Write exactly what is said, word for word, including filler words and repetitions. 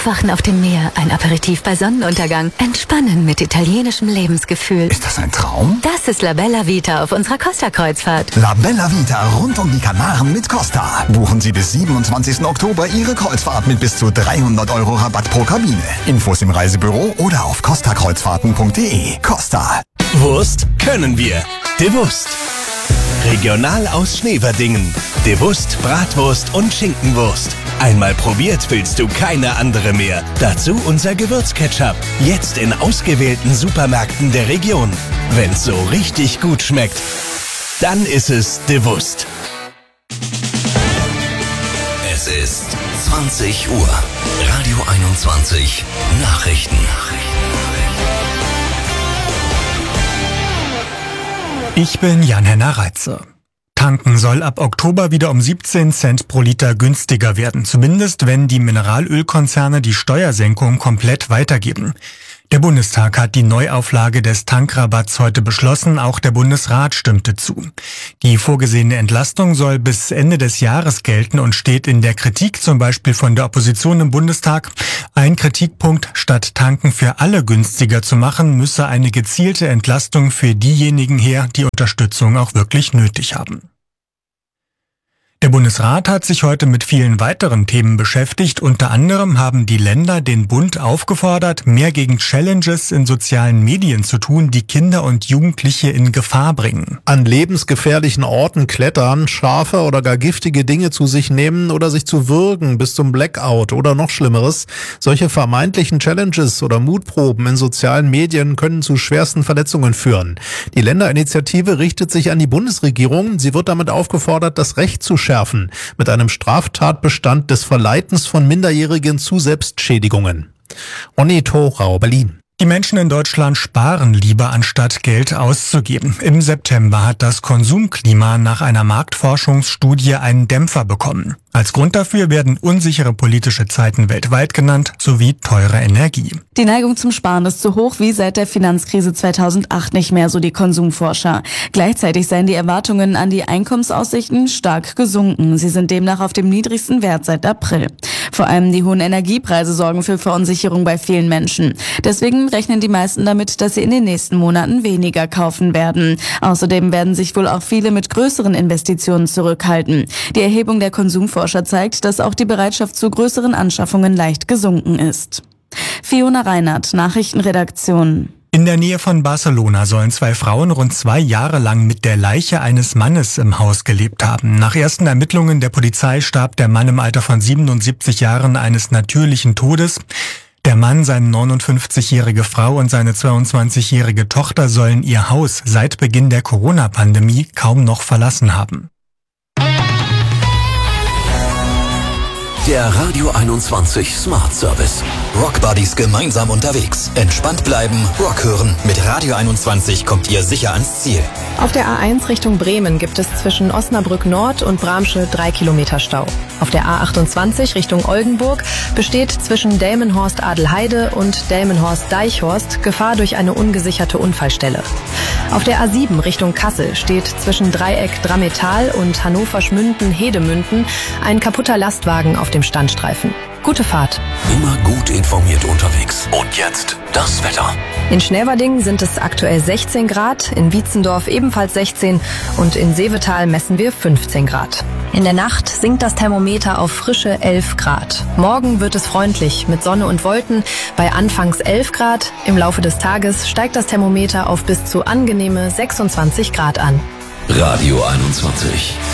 Aufwachen auf dem Meer, ein Aperitif bei Sonnenuntergang, Entspannen mit italienischem Lebensgefühl. Ist das ein Traum? Das ist La Bella Vita auf unserer Costa-Kreuzfahrt. La Bella Vita rund um die Kanaren mit Costa. Buchen Sie bis siebenundzwanzigsten Oktober Ihre Kreuzfahrt mit bis zu dreihundert Euro Rabatt pro Kabine. Infos im Reisebüro oder auf costa kreuzfahrten punkt de. Costa. Wurst können wir. De Wurst. Regional aus Schneverdingen. De Wurst, Bratwurst und Schinkenwurst. Einmal probiert, willst du keine andere mehr. Dazu unser Gewürzketchup. Jetzt in ausgewählten Supermärkten der Region. Wenn's so richtig gut schmeckt, dann ist es De Wurst. Es ist zwanzig Uhr. Radio einundzwanzig. Nachrichten. Ich bin Jan-Henner Reitze. Tanken soll ab Oktober wieder um siebzehn Cent pro Liter günstiger werden, zumindest wenn die Mineralölkonzerne die Steuersenkung komplett weitergeben. Der Bundestag hat die Neuauflage des Tankrabatts heute beschlossen, auch der Bundesrat stimmte zu. Die vorgesehene Entlastung soll bis Ende des Jahres gelten und steht in der Kritik zum Beispiel von der Opposition im Bundestag. Ein Kritikpunkt: Statt Tanken für alle günstiger zu machen, müsse eine gezielte Entlastung für diejenigen her, die Unterstützung auch wirklich nötig haben. Der Bundesrat hat sich heute mit vielen weiteren Themen beschäftigt. Unter anderem haben die Länder den Bund aufgefordert, mehr gegen Challenges in sozialen Medien zu tun, die Kinder und Jugendliche in Gefahr bringen. An lebensgefährlichen Orten klettern, scharfe oder gar giftige Dinge zu sich nehmen oder sich zu würgen bis zum Blackout oder noch Schlimmeres. Solche vermeintlichen Challenges oder Mutproben in sozialen Medien können zu schwersten Verletzungen führen. Die Länderinitiative richtet sich an die Bundesregierung. Sie wird damit aufgefordert, das Recht zu schärfen. Mit einem Straftatbestand des Verleitens von Minderjährigen zu Selbstschädigungen. Onni Thorau, Berlin. Die Menschen in Deutschland sparen lieber, anstatt Geld auszugeben. Im September hat das Konsumklima nach einer Marktforschungsstudie einen Dämpfer bekommen. Als Grund dafür werden unsichere politische Zeiten weltweit genannt, sowie teure Energie. Die Neigung zum Sparen ist so hoch wie seit der Finanzkrise zweitausendacht nicht mehr, so die Konsumforscher. Gleichzeitig seien die Erwartungen an die Einkommensaussichten stark gesunken. Sie sind demnach auf dem niedrigsten Wert seit April. Vor allem die hohen Energiepreise sorgen für Verunsicherung bei vielen Menschen. Deswegen rechnen die meisten damit, dass sie in den nächsten Monaten weniger kaufen werden. Außerdem werden sich wohl auch viele mit größeren Investitionen zurückhalten. Die Erhebung der Konsumforscher zeigt, dass auch die Bereitschaft zu größeren Anschaffungen leicht gesunken ist. Fiona Reinhardt, Nachrichtenredaktion. In der Nähe von Barcelona sollen zwei Frauen rund zwei Jahre lang mit der Leiche eines Mannes im Haus gelebt haben. Nach ersten Ermittlungen der Polizei starb der Mann im Alter von siebenundsiebzig Jahren eines natürlichen Todes. Der Mann, seine neunundfünfzigjährige Frau und seine zweiundzwanzigjährige Tochter sollen ihr Haus seit Beginn der Corona-Pandemie kaum noch verlassen haben. Der Radio einundzwanzig Smart Service. Rock Buddies gemeinsam unterwegs. Entspannt bleiben, Rock hören. Mit Radio einundzwanzig kommt ihr sicher ans Ziel. Auf der A eins Richtung Bremen gibt es zwischen Osnabrück Nord und Bramsche drei Kilometer Stau. Auf der A achtundzwanzig Richtung Oldenburg besteht zwischen Delmenhorst-Adelheide und Delmenhorst-Deichhorst Gefahr durch eine ungesicherte Unfallstelle. Auf der A sieben Richtung Kassel steht zwischen Dreieck Drammetal und Hannover-Schmünden-Hedemünden ein kaputter Lastwagen auf dem Standstreifen. Gute Fahrt. Immer gut informiert unterwegs. Und jetzt das Wetter. In Schneverding sind es aktuell sechzehn Grad, in Wietzendorf ebenfalls sechzehn und in Seevetal messen wir fünfzehn Grad. In der Nacht sinkt das Thermometer auf frische elf Grad. Morgen wird es freundlich mit Sonne und Wolken bei anfangs elf Grad. Im Laufe des Tages steigt das Thermometer auf bis zu angenehme sechsundzwanzig Grad an. Radio einundzwanzig.